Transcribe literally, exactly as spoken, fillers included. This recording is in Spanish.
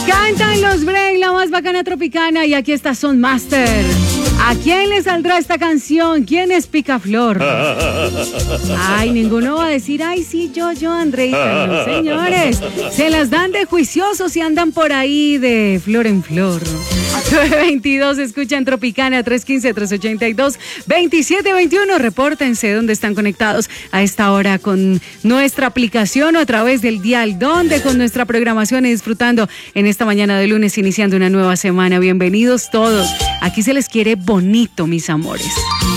Cantan los Break, la más bacana tropicana, y aquí está Son Master. ¿A quién le saldrá esta canción? ¿Quién es Picaflor? Ay, ninguno va a decir, ay, sí, yo, yo, Andreita. No, señores, se las dan de juiciosos y andan por ahí de flor en flor. nueve veintidós, escuchan Tropicana, tres uno cinco, tres ocho dos, dos siete dos uno. Repórtense dónde están conectados a esta hora con nuestra aplicación o a través del dial, donde con nuestra programación y disfrutando en esta mañana de lunes, iniciando una nueva semana. Bienvenidos todos. Aquí se les quiere bonito, mis amores.